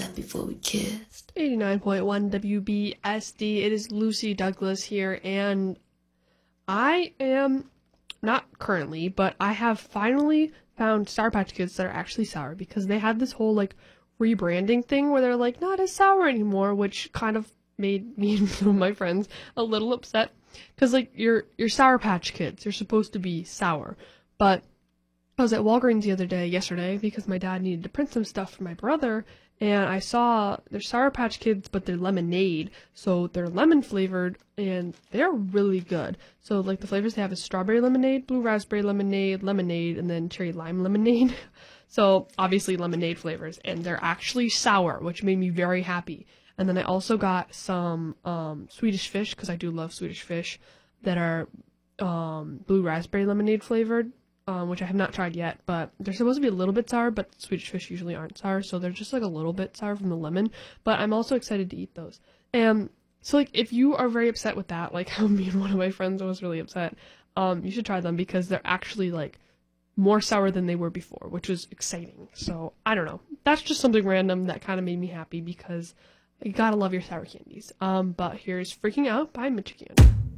laughed before we kissed. 89.1 WBSD. It is Lucy Douglas here, and I am, not currently, but I have finally found Sour Patch Kids that are actually sour, because they had this whole, like, rebranding thing where they're, like, not as sour anymore, which kind of made me and some of my friends a little upset, because, like, your Sour Patch Kids, they're supposed to be sour, but I was at Walgreens yesterday, because my dad needed to print some stuff for my brother, and I saw they're Sour Patch Kids, but they're lemonade, so they're lemon flavored, and they're really good. So, like, the flavors they have is strawberry lemonade, blue raspberry lemonade, and then cherry lime lemonade. So, obviously lemonade flavors, and they're actually sour, which made me very happy. And then I also got some Swedish Fish, because I do love Swedish Fish, that are blue raspberry lemonade flavored. Which I have not tried yet, but they're supposed to be a little bit sour, but Swedish Fish usually aren't sour, so they're just like a little bit sour from the lemon, but I'm also excited to eat those. And so, like, if you are very upset with that, like how me and one of my friends was really upset, you should try them, because they're actually, like, more sour than they were before, which was exciting. So, I don't know. That's just something random that kind of made me happy, because you gotta love your sour candies. But here's Freaking Out by Michigan.